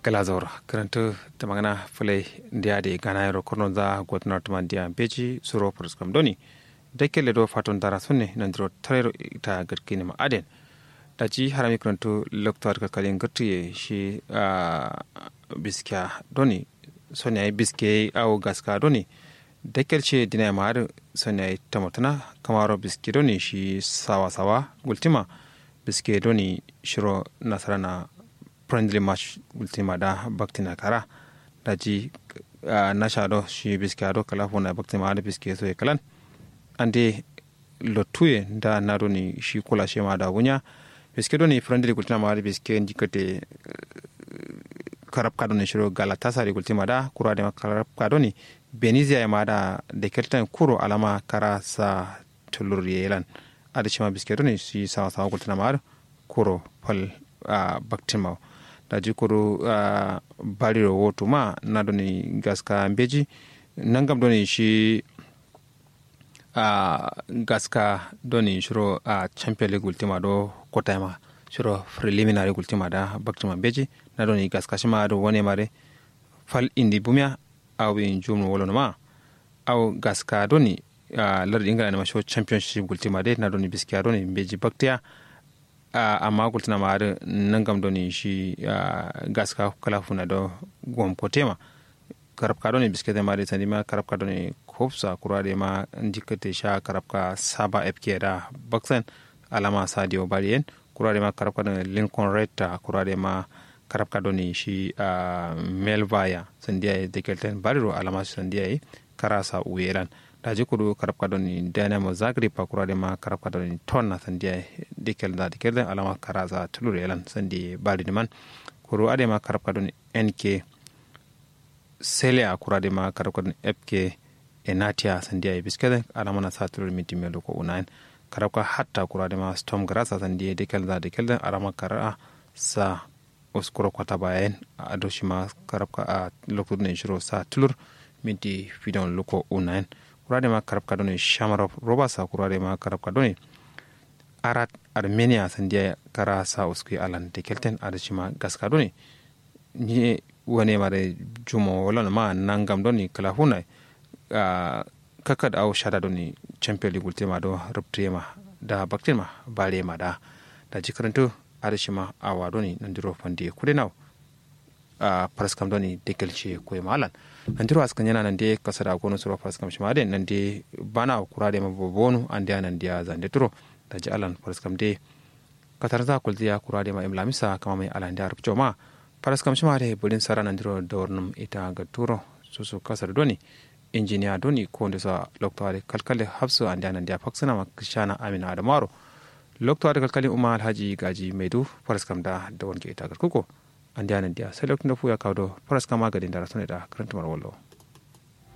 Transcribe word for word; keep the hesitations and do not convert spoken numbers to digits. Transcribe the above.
galazor karanto ta magana fulai ndiya de gana yaro korno za gotnar tuman dia beji suro proskam doni dekele do faton dara sunne nandiro tarero ita gadkini ma aden da ji harami karanto loktor ka kalin gatiye shi biska doni sonya biske au gaska doni dekelce dina ma sonya tamotana kamaro biske doni shi sawa sawa ultima biske doni shiro nasarana friendly match ultima da baktina kara da ji na shado shi biskado kala fona baktima da biske so e kalan ande lotuye da naroni shi kula shema da wunya biske doni friendly ultima ma da biske ndikate karab kadoni shiro galatasaray ultima da kura da karab kadoni benizia ma da de keltan kuro alama kara sa tulur yelan ada shema biske doni shi sawa sawa ultima ma kuro pal baktima da jikuru uh, bariro wotu ma na doni gaska mbeji nangam doni shi uh, gaska doni shiro uh, champion league ultima do kotama shiro preliminary ultima da baktima mbeji na doni gaska shima do wone mare fal indi bumya aw in jumno wolono ma aw gaska doni uh, lar ingala na sho championship ultima de na doni biskiya doni mbeji baktia Uh, amma kultina ma har nangam doni shi uh, gaska kala funa do gom kotema karab ka doni biskete ma de tanima karab ka doni kopsa kurade ma ndikate sha karab ka saba fk da baksan alama sadio barien kurade ma karab ka doni lincoln reta kurade ma karab ka doni shi uh, melvaya sandiya de kelten bariro alama sandiya karasa uyeran da jikuru karab ka doni dynamo zagreb kurade ma karab ka doni tonna sandiya dikel da dikel alama karaza tulur yalan sandi bari man kuru ade ma karab ka doni nk sele kurade ma karab ka doni fk enatia sandiya biskede alama na sa tulur miti melo ko unain karab ka hatta kurade ma storm grasa sandiya dikel da dikel alama kara sa uskuro kwata bayan adoshima karab ka a lokudne shiro sa tulur miti fidon loko unain kurade ma karab ka doni shamaro robasa kurade ma karab ka doni arat armenia sandiya kara sa uskui alan de kelten adashima gaska doni ni wone mare jumo wala ma nangam doni kala huna uh, kakad au shada doni champion league ultima do ruptrema da baktima bale ma da da jikaranto adashima awa doni nandiro fandi kudenaw a uh, paraskam doni dekelche koy malan nandiro askan yana nande kasara gono sura paraskam shimade nande bana kurade mabobonu ande anandia zande turo da ji alan paraskam de katar za kulziya kurade ma imlamisa kama mai alan da rubjo ma paraskam shima de bulin sara nandiro dornum ita ga turo susu kasar doni injiniya doni ko nda sa loktore kalkale hafsu ande anandia faksana ma kishana amina adamaro loktore kalkale umma alhaji gaji maidu paraskam da da wonke ita ga kuko ande anandia sai lokto fu ya kawdo paraskam ma gadin da rasone da karantumar wallo